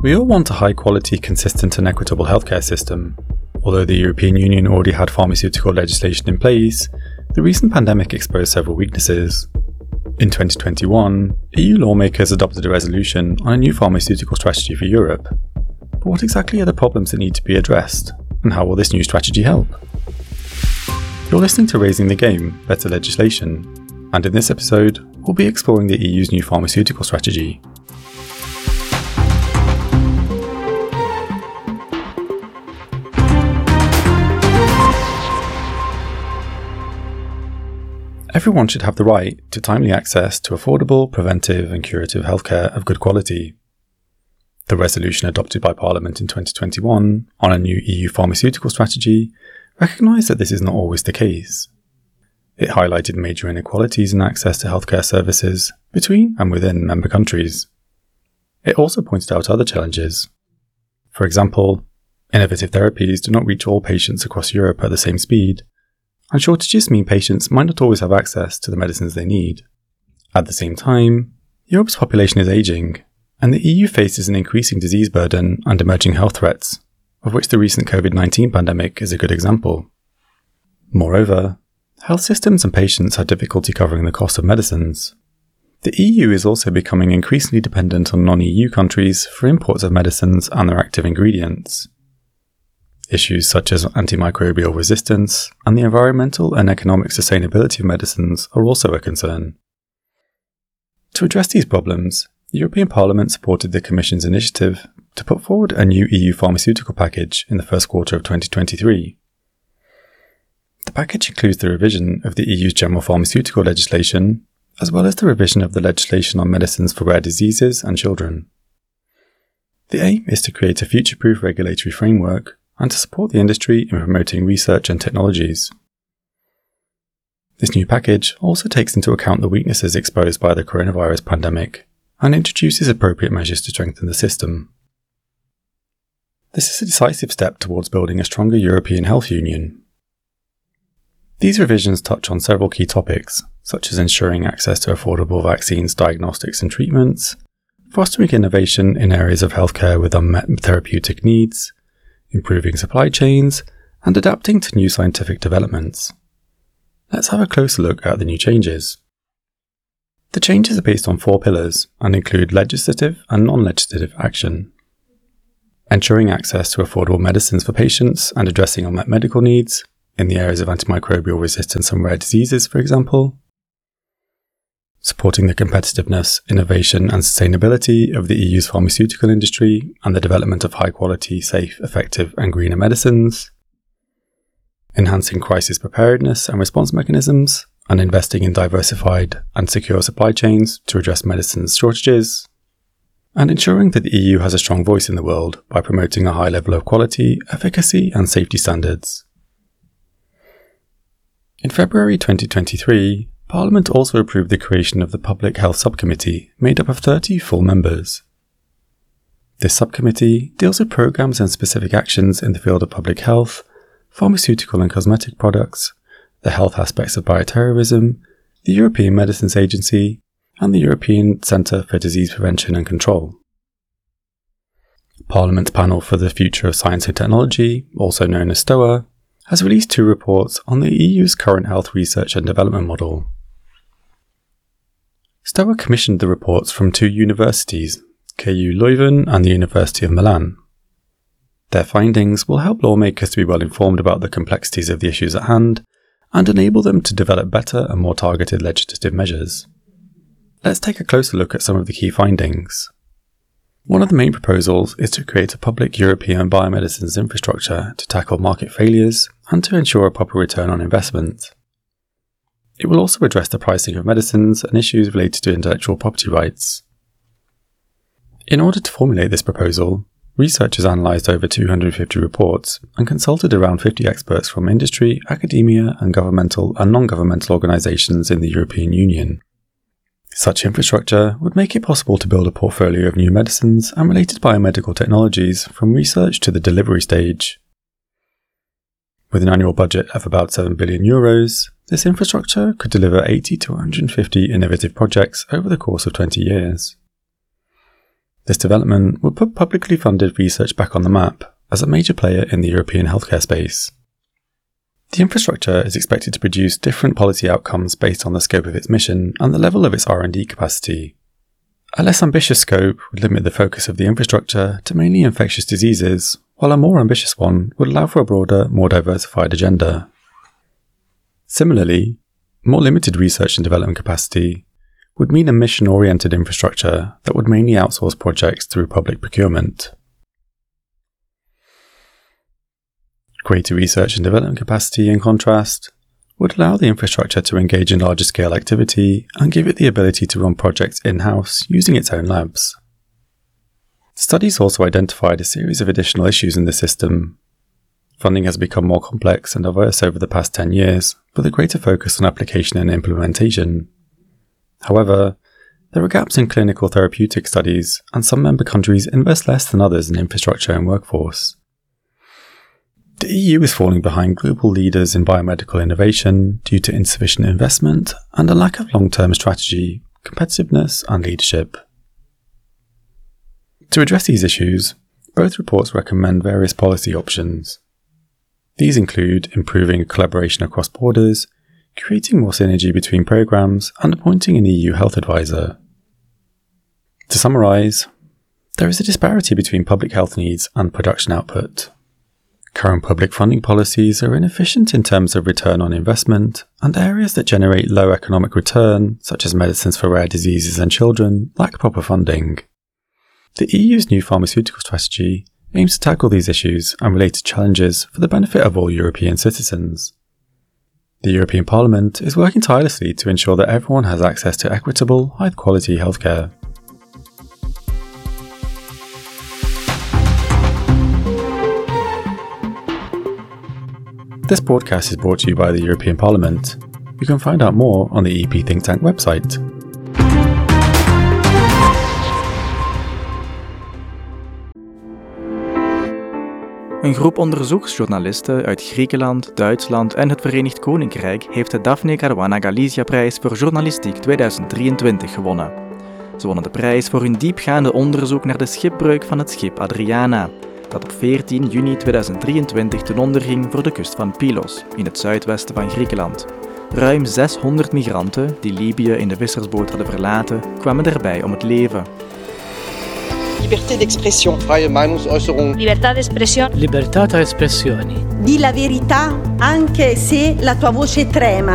We all want a high-quality, consistent and equitable healthcare system. Although the European Union already had pharmaceutical legislation in place, the recent pandemic exposed several weaknesses. In 2021, EU lawmakers adopted a resolution on a new pharmaceutical strategy for Europe. But what exactly are the problems that need to be addressed, and how will this new strategy help? You're listening to Raising the Game, Better Legislation, and in this episode, we'll be exploring the EU's new pharmaceutical strategy. Everyone should have the right to timely access to affordable, preventive and curative healthcare of good quality. The resolution adopted by Parliament in 2021 on a new EU pharmaceutical strategy recognised that this is not always the case. It highlighted major inequalities in access to healthcare services between and within member countries. It also pointed out other challenges. For example, innovative therapies do not reach all patients across Europe at the same speed, and shortages mean patients might not always have access to the medicines they need. At the same time, Europe's population is ageing, and the EU faces an increasing disease burden and emerging health threats, of which the recent COVID-19 pandemic is a good example. Moreover, health systems and patients have difficulty covering the cost of medicines. The EU is also becoming increasingly dependent on non-EU countries for imports of medicines and their active ingredients. Issues such as antimicrobial resistance and the environmental and economic sustainability of medicines are also a concern. To address these problems, the European Parliament supported the Commission's initiative to put forward a new EU pharmaceutical package in the first quarter of 2023. The package includes the revision of the EU's general pharmaceutical legislation, as well as the revision of the legislation on medicines for rare diseases and children. The aim is to create a future-proof regulatory framework and to support the industry in promoting research and technologies. This new package also takes into account the weaknesses exposed by the coronavirus pandemic and introduces appropriate measures to strengthen the system. This is a decisive step towards building a stronger European health union. These revisions touch on several key topics, such as ensuring access to affordable vaccines, diagnostics and treatments, fostering innovation in areas of healthcare with unmet therapeutic needs, improving supply chains, and adapting to new scientific developments. Let's have a closer look at the new changes. The changes are based on 4 pillars and include legislative and non-legislative action. Ensuring access to affordable medicines for patients and addressing unmet medical needs, in the areas of antimicrobial resistance and rare diseases, for example. Supporting the competitiveness, innovation and sustainability of the EU's pharmaceutical industry and the development of high-quality, safe, effective and greener medicines. Enhancing crisis preparedness and response mechanisms and investing in diversified and secure supply chains to address medicines shortages. And ensuring that the EU has a strong voice in the world by promoting a high level of quality, efficacy and safety standards. In February 2023, Parliament also approved the creation of the Public Health Subcommittee, made up of 30 full members. This subcommittee deals with programmes and specific actions in the field of public health, pharmaceutical and cosmetic products, the health aspects of bioterrorism, the European Medicines Agency, and the European Centre for Disease Prevention and Control. Parliament's Panel for the Future of Science and Technology, also known as STOA, has released 2 reports on the EU's current health research and development model. STOA commissioned the reports from 2 universities, KU Leuven and the University of Milan. Their findings will help lawmakers to be well informed about the complexities of the issues at hand and enable them to develop better and more targeted legislative measures. Let's take a closer look at some of the key findings. One of the main proposals is to create a public European biomedicines infrastructure to tackle market failures and to ensure a proper return on investment. It will also address the pricing of medicines and issues related to intellectual property rights. In order to formulate this proposal, researchers analysed over 250 reports and consulted around 50 experts from industry, academia and governmental and non-governmental organisations in the European Union. Such infrastructure would make it possible to build a portfolio of new medicines and related biomedical technologies from research to the delivery stage. With an annual budget of about €7 billion, this infrastructure could deliver 80 to 150 innovative projects over the course of 20 years. This development would put publicly funded research back on the map as a major player in the European healthcare space. The infrastructure is expected to produce different policy outcomes based on the scope of its mission and the level of its R&D capacity. A less ambitious scope would limit the focus of the infrastructure to mainly infectious diseases, while a more ambitious one would allow for a broader, more diversified agenda. Similarly, more limited research and development capacity would mean a mission-oriented infrastructure that would mainly outsource projects through public procurement. Greater research and development capacity, in contrast, would allow the infrastructure to engage in larger-scale activity and give it the ability to run projects in-house using its own labs. Studies also identified a series of additional issues in the system. Funding has become more complex and diverse over the past 10 years, with a greater focus on application and implementation. However, there are gaps in clinical therapeutic studies, and some member countries invest less than others in infrastructure and workforce. The EU is falling behind global leaders in biomedical innovation due to insufficient investment and a lack of long-term strategy, competitiveness, and leadership. To address these issues, both reports recommend various policy options. These include improving collaboration across borders, creating more synergy between programs, and appointing an EU health advisor. To summarise, there is a disparity between public health needs and production output. Current public funding policies are inefficient in terms of return on investment, and areas that generate low economic return, such as medicines for rare diseases and children, lack proper funding. The EU's new pharmaceutical strategy aims to tackle these issues and related challenges for the benefit of all European citizens. The European Parliament is working tirelessly to ensure that everyone has access to equitable, high-quality healthcare. This podcast is brought to you by the European Parliament. You can find out more on the EP Think Tank website. Een groep onderzoeksjournalisten uit Griekenland, Duitsland en het Verenigd Koninkrijk heeft de Daphne Caruana Galizia-prijs voor journalistiek 2023 gewonnen. Ze wonnen de prijs voor hun diepgaande onderzoek naar de schipbreuk van het schip Adriana, dat op 14 juni 2023 ten onder ging voor de kust van Pylos, in het zuidwesten van Griekenland. Ruim 600 migranten, die Libië in de vissersboot hadden verlaten, kwamen daarbij om het leven. Libertà d'espressione. Freie Meinungsäußerung. Libertà d'espressione. Libertà tra espressioni. Di la verità anche se la tua voce trema.